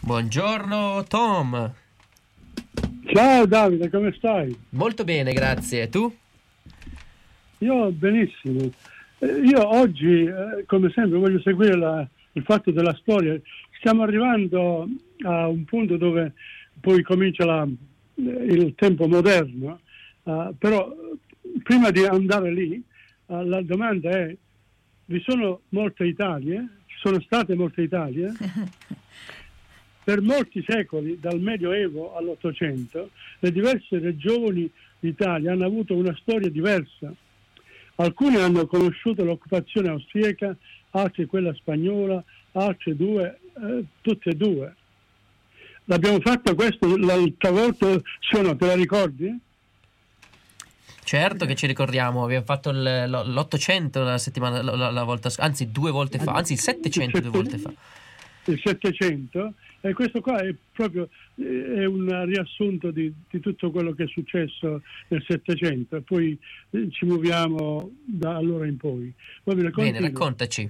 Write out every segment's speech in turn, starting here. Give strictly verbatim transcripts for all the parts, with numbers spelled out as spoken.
Buongiorno Tom. Ciao Davide, come stai? Molto bene, grazie. Tu? Io benissimo. Eh, io oggi, eh, come sempre, voglio seguire la, il fatto della storia. Stiamo arrivando a un punto dove poi comincia la, il tempo moderno, uh, però prima di andare lì, uh, la domanda è: vi sono molte Italie? Ci sono state molte Italie? Per molti secoli, dal Medioevo all'Ottocento, le diverse regioni d'Italia hanno avuto una storia diversa. Alcune hanno conosciuto l'occupazione austriaca, altre quella spagnola, altre due, eh, tutte e due. L'abbiamo fatto questo l'altra volta, sì o no, te la ricordi? Certo che ci ricordiamo, abbiamo fatto il- lo- l'Ottocento la settimana, la, la- la volta, anzi due volte fa, anzi il Settecento due volte fa. Il Settecento, e questo qua è proprio è un riassunto di, di tutto quello che è successo nel Settecento, e poi eh, ci muoviamo da allora in poi. Va bene, Bene, continuo. raccontaci.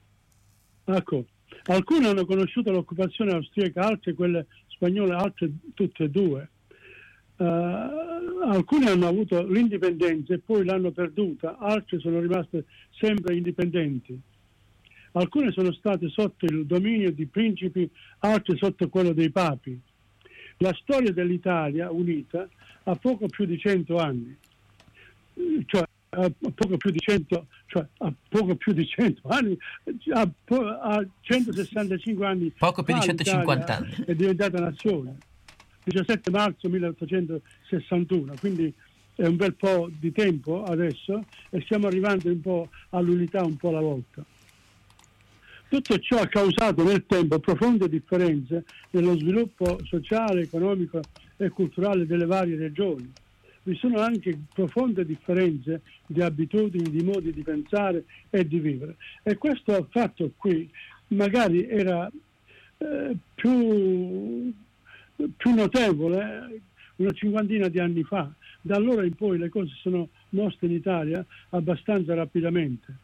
Ecco, alcune hanno conosciuto l'occupazione austriaca, altre quelle spagnole, altre tutte e due. Uh, alcune hanno avuto l'indipendenza e poi l'hanno perduta, altre sono rimaste sempre indipendenti. Alcune sono state sotto il dominio di principi, altre sotto quello dei papi. La storia dell'Italia unita ha poco più di cento anni, cioè a poco più di cento, cioè a poco più di cento anni, a, a centosessantacinque anni. Poco più di centocinquanta anni anni. è diventata nazione, diciassette marzo milleottocentosessantuno, quindi è un bel po' di tempo adesso e stiamo arrivando un po' all'unità un po' alla volta. Tutto ciò ha causato nel tempo profonde differenze nello sviluppo sociale, economico e culturale delle varie regioni. Vi sono anche profonde differenze di abitudini, di modi di pensare e di vivere. E questo fatto qui magari era eh, più, più notevole una cinquantina di anni fa. Da allora in poi le cose sono mosse in Italia abbastanza rapidamente.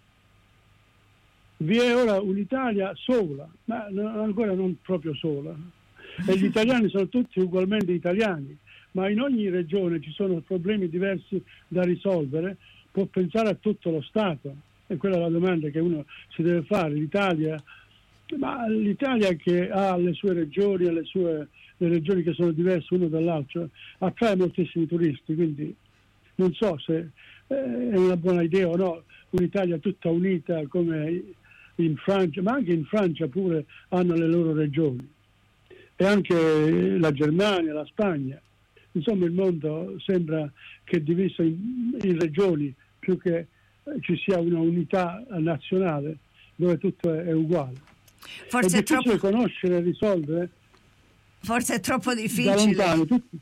Vi è ora un'Italia sola, ma ancora non proprio sola, e gli italiani sono tutti ugualmente italiani, ma in ogni regione ci sono problemi diversi da risolvere. Può pensare a tutto lo Stato, e quella è la domanda che uno si deve fare. L'Italia, ma l'Italia che ha le sue regioni e le sue le regioni che sono diverse uno dall'altro, attrae moltissimi turisti, quindi non so se è una buona idea o no, un'Italia tutta unita come in Francia, ma anche in Francia pure hanno le loro regioni, e anche la Germania, la Spagna. Insomma, il mondo sembra che è diviso in, in regioni più che ci sia una unità nazionale dove tutto è, è uguale. Forse è è difficile troppo... conoscere e risolvere. Forse è troppo difficile. Da lontano, tutti...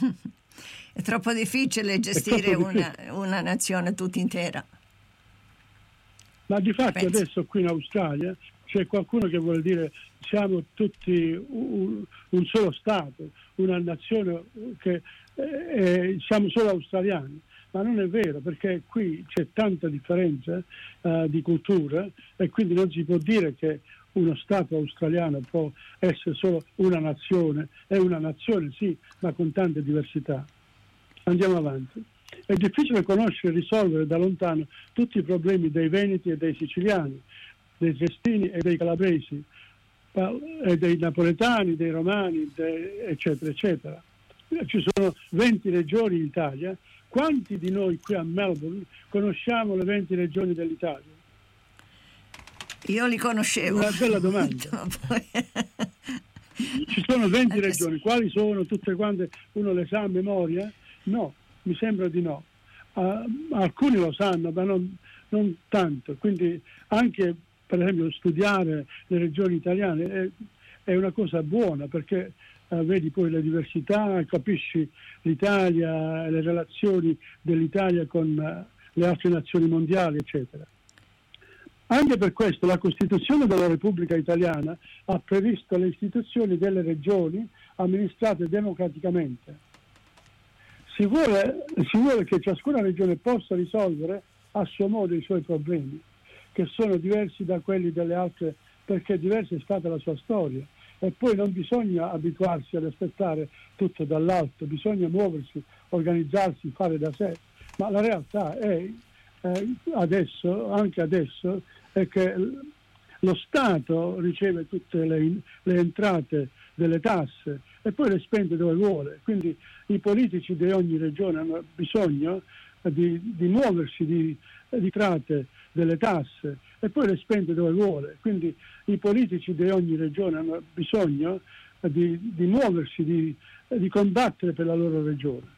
È troppo difficile gestire troppo una, difficile. una nazione tutta intera. Ma di fatto Penso. adesso qui in Australia c'è qualcuno che vuole dire siamo tutti un, un solo Stato, una nazione che eh, siamo solo australiani, ma non è vero, perché qui c'è tanta differenza uh, di cultura, e quindi non si può dire che uno Stato australiano può essere solo una nazione. È una nazione sì, ma con tante diversità. Andiamo avanti. È difficile conoscere e risolvere da lontano tutti i problemi dei veneti e dei siciliani, dei triestini e dei calabresi, e dei napoletani, dei romani, de, eccetera, eccetera. Ci sono venti regioni in Italia. Quanti di noi qui a Melbourne conosciamo le venti regioni dell'Italia? Io li conoscevo. Una bella domanda. Ci sono venti regioni, quali sono tutte quante? Uno le sa a memoria? No. Mi sembra di no. Uh, alcuni lo sanno, ma non, non tanto. Quindi anche, per esempio, studiare le regioni italiane è, è una cosa buona, perché uh, vedi poi le diversità, capisci l'Italia, le relazioni dell'Italia con uh, le altre nazioni mondiali, eccetera. Anche per questo la Costituzione della Repubblica Italiana ha previsto le istituzioni delle regioni amministrate democraticamente. Si vuole, si vuole che ciascuna regione possa risolvere a suo modo i suoi problemi, che sono diversi da quelli delle altre, perché diversa è stata la sua storia e poi non bisogna abituarsi ad aspettare tutto dall'alto, bisogna muoversi, organizzarsi, fare da sé, ma la realtà è eh, adesso, anche adesso, è che lo Stato riceve tutte le, le entrate delle tasse e poi le spende dove vuole, quindi i politici di ogni regione hanno bisogno di, di muoversi di, di entrate delle tasse e poi le spende dove vuole, quindi i politici di ogni regione hanno bisogno di, di muoversi, di, di combattere per la loro regione.